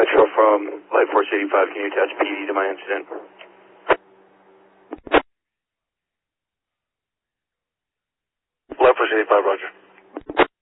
Metro from Light Force 85, can you attach PD to my incident? Light Force 85, roger.